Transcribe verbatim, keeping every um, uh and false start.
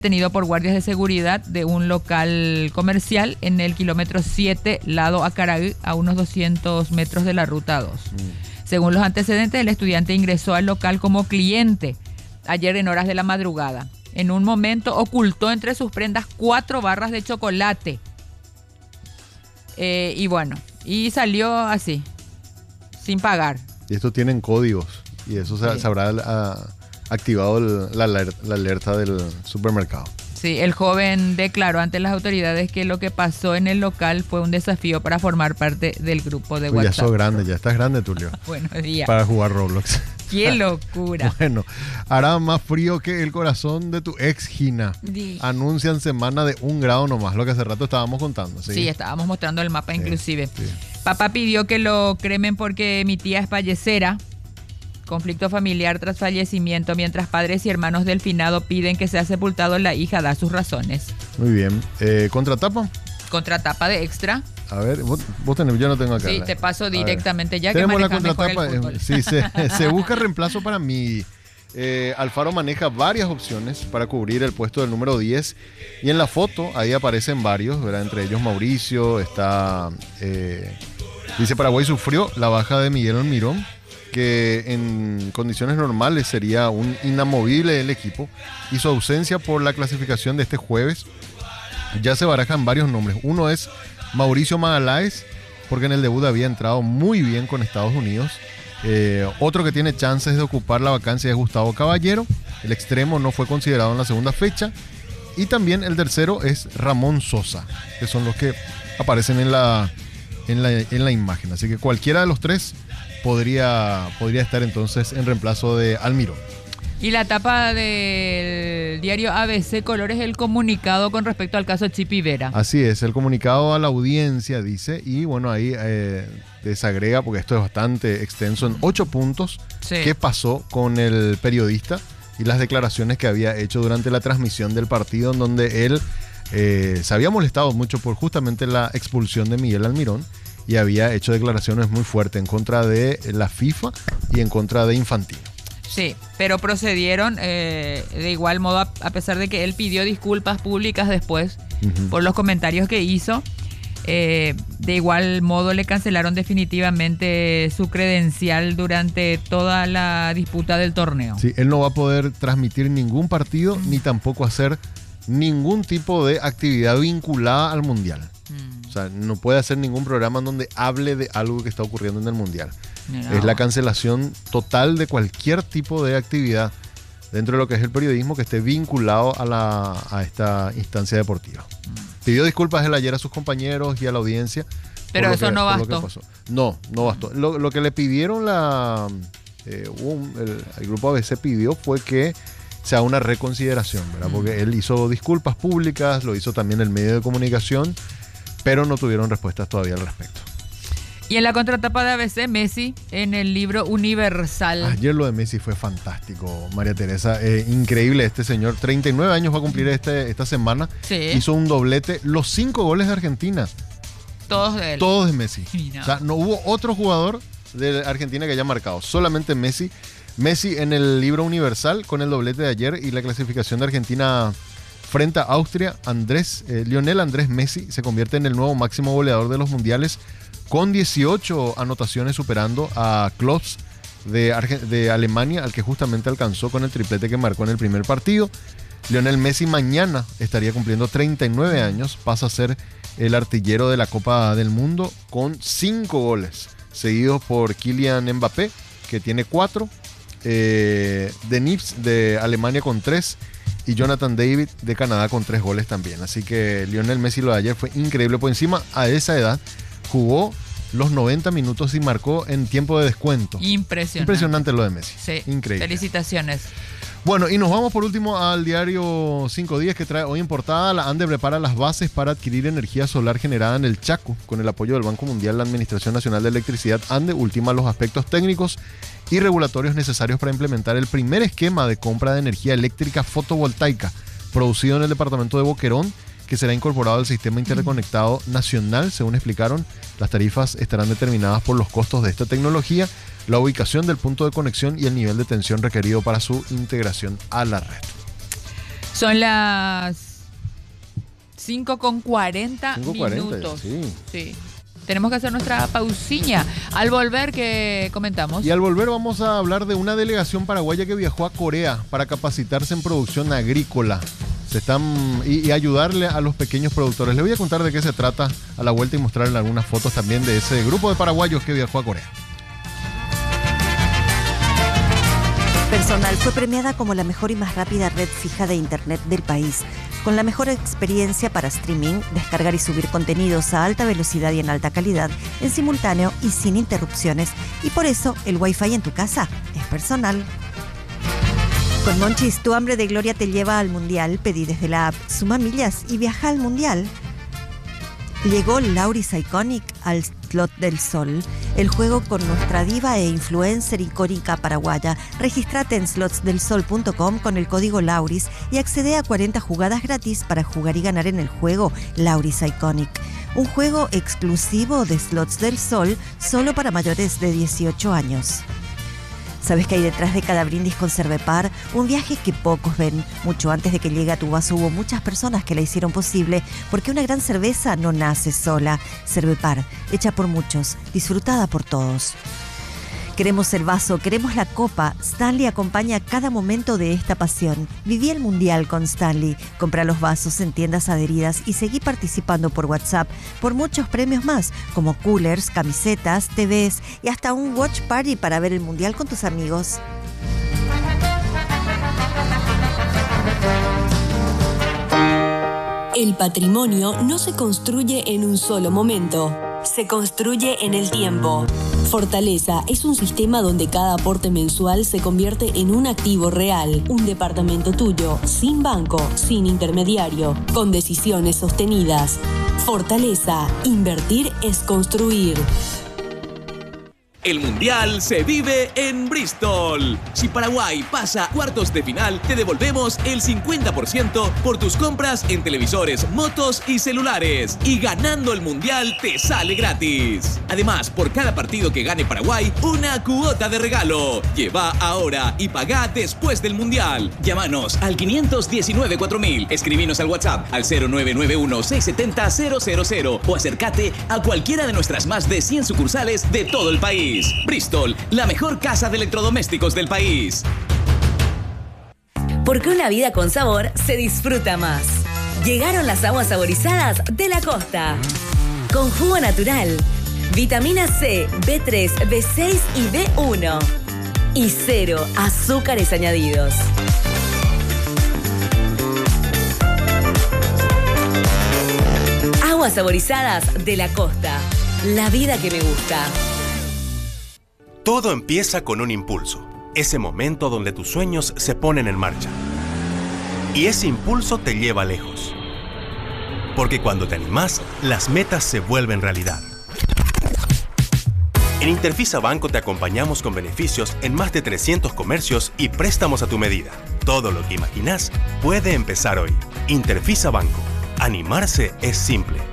detenido por guardias de seguridad de un local comercial en el kilómetro siete, lado Acaraí, a unos doscientos metros de la ruta dos. Mm. Según los antecedentes, el estudiante ingresó al local como cliente ayer en horas de la madrugada. En un momento ocultó entre sus prendas cuatro barras de chocolate. Eh, y bueno, y salió así, sin pagar. Y estos tienen códigos, y eso se, sí. se habrá a, activado el, la, alerta, la alerta del supermercado. Sí, el joven declaró ante las autoridades que lo que pasó en el local fue un desafío para formar parte del grupo de Uy, WhatsApp. Ya sos grande, ya estás grande, Tulio. Buenos días. Para jugar Roblox. ¡Qué locura! Bueno, hará más frío que el corazón de tu ex, Gina. Sí. Anuncian semana de un grado nomás, lo que hace rato estábamos contando. Sí, sí estábamos mostrando el mapa, sí, inclusive. Sí. Papá pidió que lo cremen porque mi tía es fallecera. Conflicto familiar tras fallecimiento, mientras padres y hermanos del finado piden que sea sepultado, la hija da sus razones. Muy bien. Eh, ¿Contratapa? Contratapa de Extra. A ver, vos, vos tenés, yo no tengo acá. Sí, te paso directamente ya Tenemos que la manejas mejor contratapa. el fútbol. Sí, se, se busca reemplazo para mí. Eh, Alfaro maneja varias opciones para cubrir el puesto del número diez. Y en la foto ahí aparecen varios, ¿verdad? Entre ellos Mauricio, está... Eh, dice, Paraguay sufrió la baja de Miguel Almirón, que en condiciones normales sería un inamovible del equipo, y su ausencia por la clasificación de este jueves. Ya se barajan varios nombres. Uno es Mauricio Magaláes, porque en el debut había entrado muy bien con Estados Unidos. Eh, otro que tiene chances de ocupar la vacancia es Gustavo Caballero. El extremo no fue considerado en la segunda fecha. Y también el tercero es Ramón Sosa, que son los que aparecen en la, en la, en la imagen. Así que cualquiera de los tres podría, podría estar entonces en reemplazo de Almirón. Y la tapa del diario A B C Colores, el comunicado con respecto al caso Chipi Vera. Así es, el comunicado a la audiencia dice, y bueno, ahí eh, desagrega, porque esto es bastante extenso, en ocho puntos, sí, qué pasó con el periodista y las declaraciones que había hecho durante la transmisión del partido, en donde él eh, se había molestado mucho por justamente la expulsión de Miguel Almirón y había hecho declaraciones muy fuertes en contra de la FIFA y en contra de Infantino. Sí, pero procedieron eh, de igual modo, a, a pesar de que él pidió disculpas públicas después uh-huh. por los comentarios que hizo, eh, de igual modo le cancelaron definitivamente su credencial durante toda la disputa del torneo. Sí, él no va a poder transmitir ningún partido uh-huh. ni tampoco hacer ningún tipo de actividad vinculada al Mundial. Uh-huh. O sea, no puede hacer ningún programa en donde hable de algo que está ocurriendo en el Mundial. No. Es la cancelación total de cualquier tipo de actividad dentro de lo que es el periodismo que esté vinculado a, la, a esta instancia deportiva. Mm. Pidió disculpas él ayer a sus compañeros y a la audiencia. Pero eso que, no bastó. No, no bastó. Lo, lo que le pidieron la, eh, un, el, el grupo A B C pidió fue que se haga una reconsideración, ¿verdad? Mm. Porque él hizo disculpas públicas, lo hizo también el medio de comunicación, pero no tuvieron respuestas todavía al respecto. Y en la contratapa de A B C, Messi en el libro Universal. Ayer lo de Messi fue fantástico, María Teresa. Eh, increíble este señor. treinta y nueve años va a cumplir este, esta semana. Sí. Hizo un doblete. Los cinco goles de Argentina. Todos de él. Todos de Messi. No. O sea, no hubo otro jugador de Argentina que haya marcado. Solamente Messi. Messi en el libro Universal con el doblete de ayer y la clasificación de Argentina frente a Austria. Andrés, eh, Lionel Andrés Messi se convierte en el nuevo máximo goleador de los mundiales, con dieciocho anotaciones, superando a Klose de, Arge- de Alemania, al que justamente alcanzó con el triplete que marcó en el primer partido. Lionel Messi mañana estaría cumpliendo treinta y nueve años, pasa a ser el artillero de la Copa del Mundo con cinco goles, seguidos por Kylian Mbappé, que tiene cuatro, eh, Denis de Alemania con tres, y Jonathan David de Canadá con tres goles también. Así que Lionel Messi lo de ayer fue increíble, por encima a esa edad jugó los noventa minutos y marcó en tiempo de descuento. Impresionante. Impresionante lo de Messi. Sí. Increíble. Felicitaciones. Bueno, y nos vamos por último al diario Cinco Días, que trae hoy en portada: la ANDE prepara las bases para adquirir energía solar generada en el Chaco. Con el apoyo del Banco Mundial, la Administración Nacional de Electricidad, ANDE, ultima los aspectos técnicos y regulatorios necesarios para implementar el primer esquema de compra de energía eléctrica fotovoltaica producido en el departamento de Boquerón, que será incorporado al Sistema Interconectado Nacional. Según explicaron, las tarifas estarán determinadas por los costos de esta tecnología, la ubicación del punto de conexión y el nivel de tensión requerido para su integración a la red. Son las cinco con cuarenta minutos. Sí. Sí. Tenemos que hacer nuestra pausiña. Al volver, ¿qué comentamos? Y al volver vamos a hablar de una delegación paraguaya que viajó a Corea para capacitarse en producción agrícola. Se están y, y ayudarle a los pequeños productores. Les voy a contar de qué se trata a la vuelta y mostrarles algunas fotos también de ese grupo de paraguayos que viajó a Corea. Personal fue premiada como la mejor y más rápida red fija de internet del país, con la mejor experiencia para streaming, descargar y subir contenidos a alta velocidad y en alta calidad, en simultáneo y sin interrupciones. Y por eso el Wi-Fi en tu casa es Personal. Con Monchis, tu hambre de gloria te lleva al Mundial. Pedí desde la app Suma Millas y viaja al Mundial. Llegó Lauris Iconic al Slot del Sol, el juego con nuestra diva e influencer icónica paraguaya. Regístrate en slots del sol punto com con el código Lauris y accede a cuarenta jugadas gratis para jugar y ganar en el juego Lauris Iconic. Un juego exclusivo de Slots del Sol solo para mayores de dieciocho años. ¿Sabes qué hay detrás de cada brindis con Cervepar? Un viaje que pocos ven. Mucho antes de que llegue a tu vaso hubo muchas personas que la hicieron posible, porque una gran cerveza no nace sola. Cervepar, hecha por muchos, disfrutada por todos. Queremos el vaso, queremos la copa. Stanley acompaña cada momento de esta pasión. Viví el Mundial con Stanley. Compra los vasos en tiendas adheridas y seguí participando por WhatsApp por muchos premios más, como coolers, camisetas, T Vs y hasta un watch party para ver el Mundial con tus amigos. El patrimonio no se construye en un solo momento, se construye en el tiempo. Fortaleza es un sistema donde cada aporte mensual se convierte en un activo real, un departamento tuyo, sin banco, sin intermediario, con decisiones sostenidas. Fortaleza, invertir es construir. El Mundial se vive en Bristol. Si Paraguay pasa a cuartos de final, te devolvemos el cincuenta por ciento por tus compras en televisores, motos y celulares. Y ganando el Mundial te sale gratis. Además, por cada partido que gane Paraguay, una cuota de regalo. Lleva ahora y pagá después del Mundial. Llámanos al quinientos diecinueve cuatro mil. Escribinos al WhatsApp al cero nueve nueve uno seis siete cero cero cero cero o acércate a cualquiera de nuestras más de cien sucursales de todo el país. Bristol, la mejor casa de electrodomésticos del país. Porque una vida con sabor se disfruta más. Llegaron las aguas saborizadas de la costa. Con jugo natural, vitamina C, B tres, B seis y B uno. Y cero azúcares añadidos. Aguas saborizadas de la costa. La vida que me gusta. Todo empieza con un impulso, ese momento donde tus sueños se ponen en marcha. Y ese impulso te lleva lejos. Porque cuando te animás, las metas se vuelven realidad. En Interfisa Banco te acompañamos con beneficios en más de trescientos comercios y préstamos a tu medida. Todo lo que imaginás puede empezar hoy. Interfisa Banco. Animarse es simple.